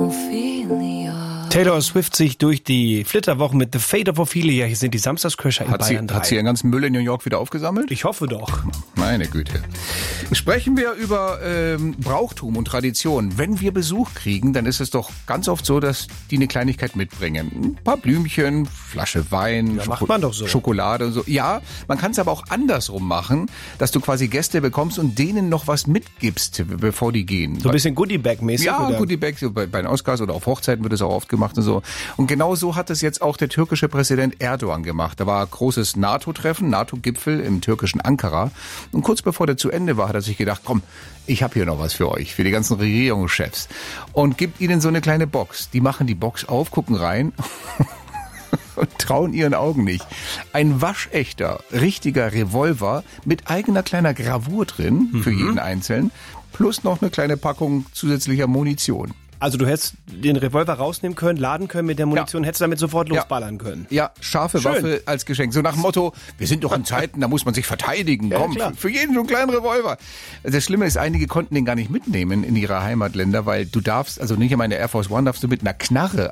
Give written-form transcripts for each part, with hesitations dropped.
Taylor Swift sich durch die Flitterwochen mit The Fate of Ophelia. Hier sind die Samstagscrasher in Bayern 3. Hat sie ihren ganzen Müll in New York wieder aufgesammelt? Ich hoffe doch. Meine Güte. Sprechen wir über Brauchtum und Tradition. Wenn wir Besuch kriegen, dann ist es doch ganz oft so, dass die eine Kleinigkeit mitbringen. Ein paar Blümchen, Flasche Wein, Ja, macht man doch so. Schokolade und so. Ja, man kann es aber auch andersrum machen, dass du quasi Gäste bekommst und denen noch was mitgibst, bevor die gehen. So ein bisschen Goodie-Bag-mäßig? Ja, oder? Goodie-Bag, so bei den Oscars oder auf Hochzeiten wird es auch oft gemacht und so. Und genau so hat es jetzt auch der türkische Präsident Erdogan gemacht. Da war großes NATO-Treffen, NATO-Gipfel im türkischen Ankara. Und kurz bevor der zu Ende war, hat er sich gedacht, komm, ich habe hier noch was für euch, für die ganzen Regierungschefs. Und gibt ihnen so eine kleine Box. Die machen die Box auf, gucken rein und trauen ihren Augen nicht. Ein waschechter, richtiger Revolver mit eigener kleiner Gravur drin, für jeden Einzelnen, plus noch eine kleine Packung zusätzlicher Munition. Also du hättest den Revolver rausnehmen können, laden können mit der Munition, hättest damit sofort losballern können. Ja, scharfe Schön. Waffe als Geschenk. So nach dem Motto, wir sind doch in Zeiten, da muss man sich verteidigen. Ja, Komm, klar. für jeden so einen kleinen Revolver. Das Schlimme ist, einige konnten den gar nicht mitnehmen in ihre Heimatländer, weil du darfst, also nicht einmal in der Air Force One darfst du mit einer Knarre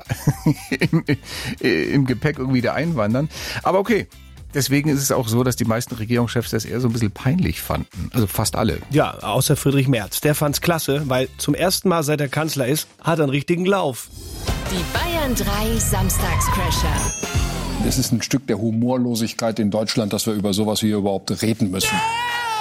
im Gepäck irgendwie da einwandern. Aber okay. Deswegen ist es auch so, dass die meisten Regierungschefs das eher so ein bisschen peinlich fanden. Also fast alle. Ja, außer Friedrich Merz. Der fand's klasse, weil zum ersten Mal, seit er Kanzler ist, hat er einen richtigen Lauf. Die Bayern 3 Samstagscrasher. Es ist ein Stück der Humorlosigkeit in Deutschland, dass wir über sowas hier überhaupt reden müssen.